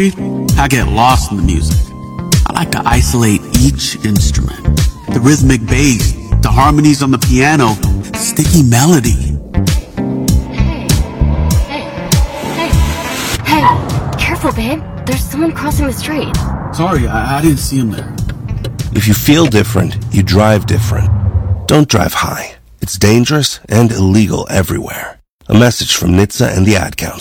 I get lost in the music. I like to isolate each instrument. The rhythmic bass, the harmonies on the piano, sticky melody. Hey, careful, babe. There's someone crossing the street. Sorry, I didn't see him there. If you feel different, you drive different. Don't drive high. It's dangerous and illegal everywhere. A message from NHTSA and the Ad Council.